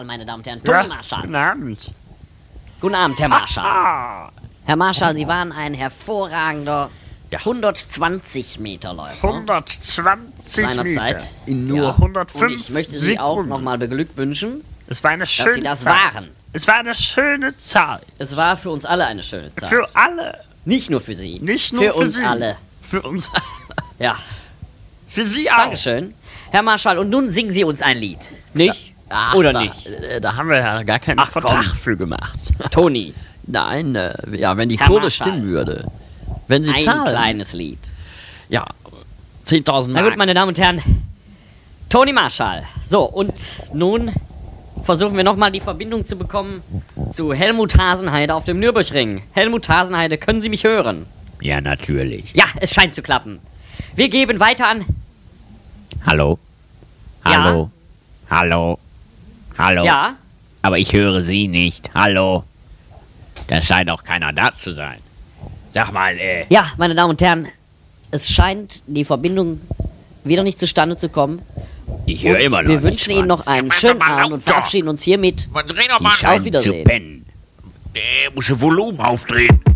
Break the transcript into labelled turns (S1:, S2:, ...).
S1: Meine Damen und Herren, Toni Marschall.
S2: Guten Abend.
S1: Guten Abend, Herr Marschall. Herr Marschall, Sie waren ein hervorragender 120 Meter Läufer
S2: 120 Meter.
S1: seinerzeit.
S2: In nur
S1: Ja.
S2: 105
S1: Und ich möchte Sie auch
S2: Sekunden.
S1: nochmal beglückwünschen,
S2: Es war eine
S1: dass
S2: schöne
S1: Sie das
S2: Zeit.
S1: waren.
S2: Es war eine schöne Zeit.
S1: Es war für uns alle eine schöne Zeit.
S2: Für alle.
S1: Nicht nur für Sie.
S2: Nicht nur für
S1: uns
S2: Sie.
S1: alle.
S2: Für uns alle.
S1: Ja,
S2: Für Sie auch.
S1: Dankeschön. Herr Marschall, und nun singen Sie uns ein Lied. Nicht?
S2: Ach,
S1: Oder
S2: da,
S1: nicht?
S2: Da haben wir ja gar keinen
S1: Ach,
S2: Vertrag
S1: komm.
S2: für gemacht.
S1: Toni,
S3: Nein, ja, wenn die
S1: Herr
S3: Kohle
S1: Marschall.
S3: stimmen würde. Wenn sie
S1: ein
S3: zahlen.
S1: kleines Lied.
S3: Ja, 10.000
S1: Na
S3: Mark.
S1: gut, meine Damen und Herren, Toni Marschall. So, und nun versuchen wir nochmal die Verbindung zu bekommen zu Helmut Hasenheide auf dem Nürburgring. Helmut Hasenheide, können Sie mich hören?
S4: Ja, natürlich.
S1: Ja, es scheint zu klappen. Wir geben weiter an...
S4: Hallo?
S1: Ja?
S4: Hallo? Hallo? Hallo?
S1: Ja?
S4: Aber ich höre Sie nicht. Hallo? Da scheint auch keiner da zu sein. Sag mal,
S1: Ja, meine Damen und Herren, es scheint die Verbindung wieder nicht zustande zu kommen.
S4: ich höre
S1: Und
S4: immer noch
S1: wir
S4: nicht
S1: wünschen Ihnen
S4: was.
S1: noch einen
S5: mach
S1: schönen
S5: doch mal
S1: Abend und
S5: lauter.
S1: verabschieden uns hiermit.
S5: Man dreh doch
S4: Die
S5: mal
S1: Auf
S4: scheinen zu
S1: Wiedersehen.
S4: pennen.
S5: Der muss ja Volumen aufdrehen.